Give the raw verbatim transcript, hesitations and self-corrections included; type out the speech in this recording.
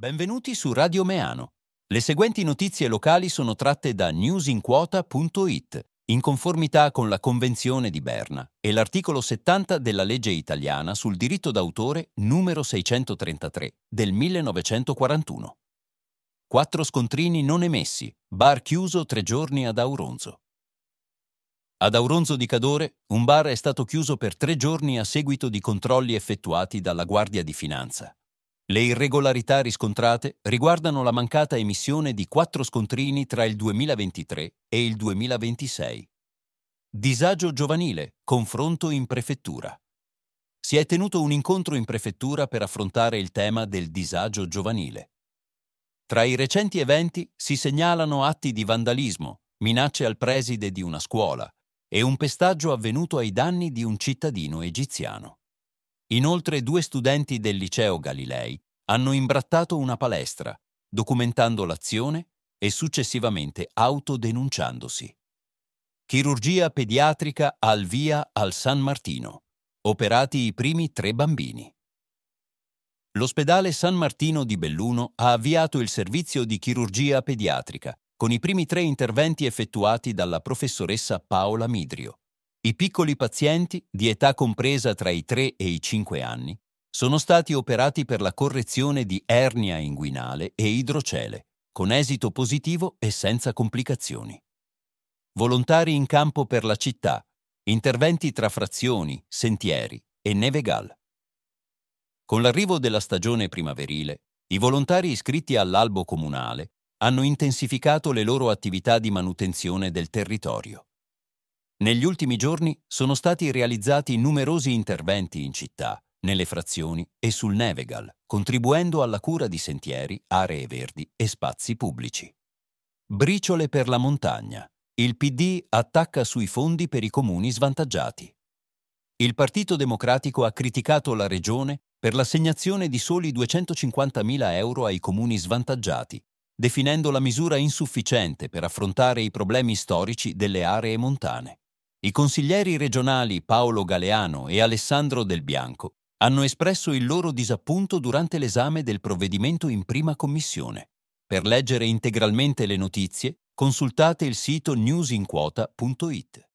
Benvenuti su Radio Meano. Le seguenti notizie locali sono tratte da newsinquota punto it, in conformità con la Convenzione di Berna e l'articolo settanta della legge italiana sul diritto d'autore numero seicentotrentatré del millenovecentoquarantuno. Quattro scontrini non emessi, bar chiuso tre giorni ad Auronzo. Ad Auronzo di Cadore, un bar è stato chiuso per tre giorni a seguito di controlli effettuati dalla Guardia di Finanza. Le irregolarità riscontrate riguardano la mancata emissione di quattro scontrini tra il duemilaventitré e il duemilaventisei. Disagio giovanile, confronto in prefettura. Si è tenuto un incontro in prefettura per affrontare il tema del disagio giovanile. Tra i recenti eventi si segnalano atti di vandalismo, minacce al preside di una scuola e un pestaggio avvenuto ai danni di un cittadino egiziano. Inoltre due studenti del liceo Galilei hanno imbrattato una palestra, documentando l'azione e successivamente autodenunciandosi. Chirurgia pediatrica al via al San Martino. Operati i primi tre bambini. L'ospedale San Martino di Belluno ha avviato il servizio di chirurgia pediatrica, con i primi tre interventi effettuati dalla professoressa Paola Midrio. I piccoli pazienti, di età compresa tra i tre e i cinque anni, sono stati operati per la correzione di ernia inguinale e idrocele, con esito positivo e senza complicazioni. Volontari in campo per la città, interventi tra frazioni, sentieri e Nevegal. Con l'arrivo della stagione primaverile, i volontari iscritti all'albo comunale hanno intensificato le loro attività di manutenzione del territorio. Negli ultimi giorni sono stati realizzati numerosi interventi in città, nelle frazioni e sul Nevegal, contribuendo alla cura di sentieri, aree verdi e spazi pubblici. Briciole per la montagna. Il P D attacca sui fondi per i comuni svantaggiati. Il Partito Democratico ha criticato la Regione per l'assegnazione di soli duecentocinquantamila euro ai comuni svantaggiati, definendo la misura insufficiente per affrontare i problemi storici delle aree montane. I consiglieri regionali Paolo Galeano e Alessandro Del Bianco hanno espresso il loro disappunto durante l'esame del provvedimento in prima commissione. Per leggere integralmente le notizie, consultate il sito newsinquota punto it.